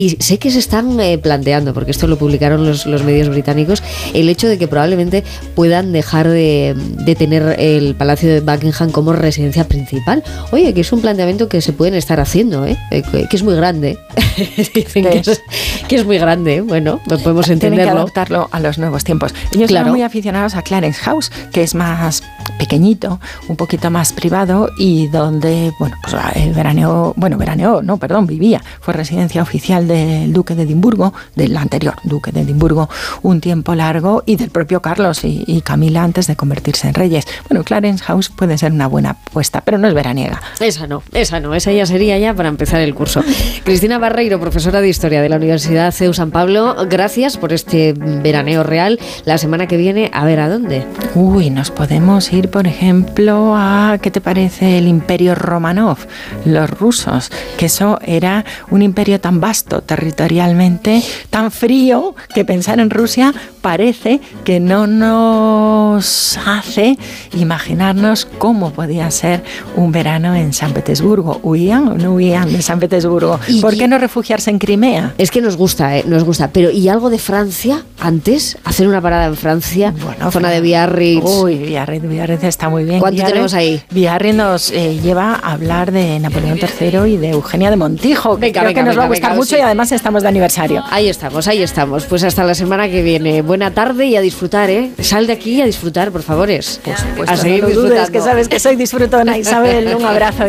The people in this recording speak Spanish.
Y sé que se están planteando, porque esto lo publicaron los medios británicos, el hecho de que probablemente puedan dejar de tener el Palacio de Buckingham como residencia principal. Oye, que es un planteamiento que se pueden estar haciendo, que es muy grande. Dicen que es muy grande. Bueno, pues podemos entenderlo. Tienen que adaptarlo a los nuevos tiempos. Ellos son muy aficionados a Clarence House, que es más pequeñito, un poquito más privado y donde, vivía. Fue residencia oficial del duque de Edimburgo, del anterior duque de Edimburgo, un tiempo largo, y del propio Carlos y Camila antes de convertirse en reyes. Bueno, Clarence House puede ser una buena apuesta, pero no es veraniega. Esa ya sería ya para empezar el curso. Cristina Barreiro, profesora de Historia de la Universidad CEU San Pablo, gracias por este veraneo real. La semana que viene, a ver a dónde. Nos podemos ir, por ejemplo, a, ¿qué te parece el Imperio Romanov? Los rusos, que eso era un imperio tan vasto territorialmente, tan frío, que pensar en Rusia parece que no nos hace imaginarnos cómo podía ser un verano en San Petersburgo. ¿Huían o no huían de San Petersburgo? ¿Por qué no refugiarse en Crimea? Es que nos gusta. Pero ¿y algo de Francia antes? ¿Hacer una parada en Francia? Zona de Biarritz. Biarritz está muy bien. ¿Cuánto tenemos ahí? Biarritz nos lleva a hablar de Napoleón III y de Eugenia de Montijo, que creo que nos va a gustar mucho, y además estamos de aniversario. Ahí estamos. Pues hasta la semana que viene. Buena tarde y a disfrutar, Sal de aquí y a disfrutar, por favor. Pues a seguir disfrutando. Que sabes que soy disfrutona, Isabel. Un abrazo.